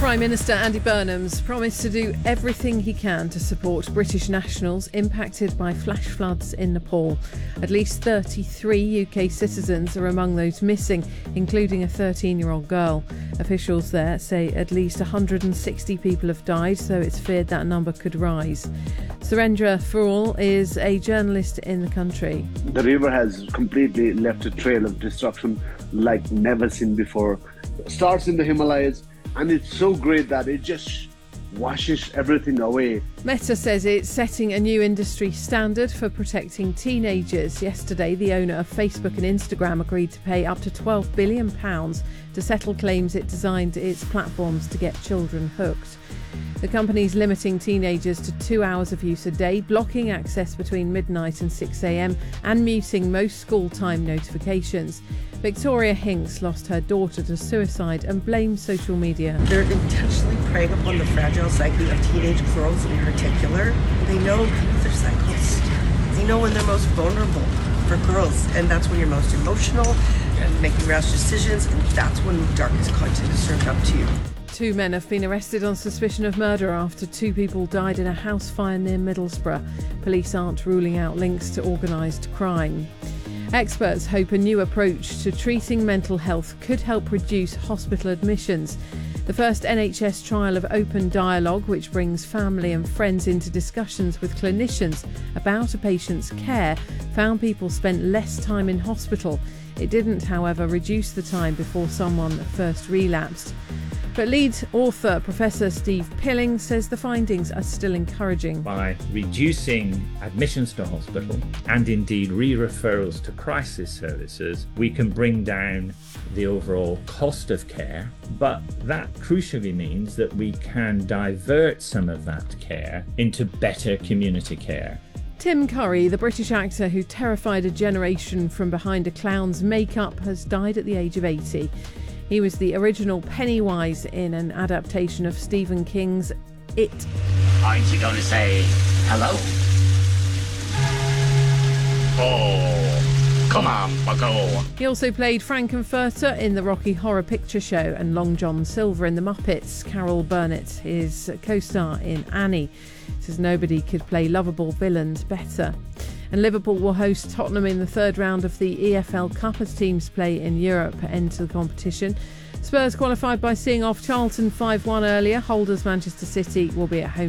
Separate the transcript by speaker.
Speaker 1: Prime Minister Andy Burnham's promised to do everything he can to support British nationals impacted by flash floods in Nepal. At least 33 UK citizens are among those missing, including a 13-year-old girl. Officials there say at least 160 people have died, so it's feared that number could rise. Surendra Phool is a journalist in the country.
Speaker 2: The river has completely left a trail of destruction like never seen before. It starts in the Himalayas, and it's so great that it just washes everything away.
Speaker 1: Meta says it's setting a new industry standard for protecting teenagers. Yesterday, the owner of Facebook and Instagram agreed to pay up to £12 billion to settle claims it designed its platforms to get children hooked. The company's limiting teenagers to 2 hours of use a day, blocking access between midnight and 6 a.m, and muting most school time notifications. Victoria Hinks lost her daughter to suicide and blamed social media.
Speaker 3: They're intentionally preying upon the fragile psyche of teenage girls in particular. They know their cycles. They know when they're most vulnerable for girls, and that's when you're most emotional and making rash decisions, and that's when the darkest content is served up to you.
Speaker 1: 2 men have been arrested on suspicion of murder after 2 people died in a house fire near Middlesbrough. Police aren't ruling out links to organised crime. Experts hope a new approach to treating mental health could help reduce hospital admissions. The first NHS trial of open dialogue, which brings family and friends into discussions with clinicians about a patient's care, found people spent less time in hospital. It didn't, however, reduce the time before someone first relapsed. But lead author Professor Steve Pilling says the findings are still encouraging.
Speaker 4: By reducing admissions to hospital and indeed re-referrals to crisis services, we can bring down the overall cost of care, but that crucially means that we can divert some of that care into better community care.
Speaker 1: Tim Curry, the British actor who terrified a generation from behind a clown's makeup, has died at the age of 80. He was the original Pennywise in an adaptation of Stephen King's It.
Speaker 5: Aren't you going to say hello? Oh, come on, bucko.
Speaker 1: He also played Frankenfurter in the Rocky Horror Picture Show and Long John Silver in The Muppets. Carol Burnett is co-star in Annie. Says nobody could play lovable villains better. And Liverpool will host Tottenham in the third round of the EFL Cup as teams play in Europe enter the competition. Spurs qualified by seeing off Charlton 5-1 earlier. Holders Manchester City will be at home